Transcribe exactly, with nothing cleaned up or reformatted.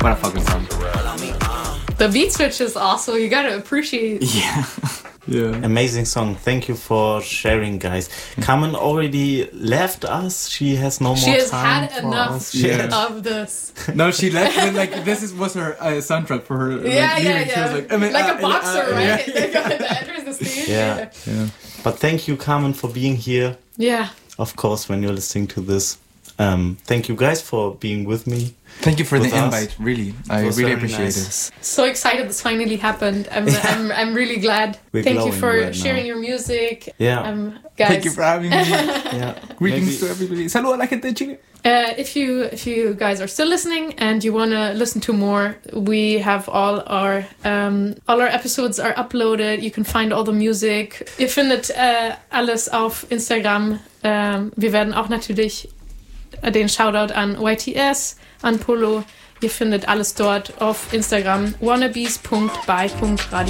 What a fucking song. The beat switch is also, you gotta appreciate. Yeah. Yeah. Amazing song. Thank you for sharing, guys. Carmen already left us. She has no She more has time had for enough us. Yeah. of this. No, she left when like this is, was her uh, soundtrack for her. Like, Yeah, yeah, leaving. She yeah. was like, I mean, like uh, a boxer, uh, right? Yeah. They got the enters the stage. Yeah. Yeah. But thank you, Carmen, for being here. Yeah. Of course, when you're listening to this. Um, thank you guys for being with me. Thank you for With the us. invite. Really, I was really very appreciate nice. it. So excited this finally happened. I'm, I'm, I'm really glad. We're Thank you glowing for right sharing now. your music. Yeah. Um, guys. Thank you for having me. Yeah. Greetings Maybe- to everybody. Saludos a la gente de Chile. Uh, if you if you guys are still listening and you want to listen to more, we have all our um, all our episodes are uploaded. You can find all the music. Ihr findet äh, alles auf Instagram. Ähm, wir werden auch natürlich den Shoutout an Y T S, an Polo. Ihr findet alles dort auf Instagram wannabes punkt by punkt radio.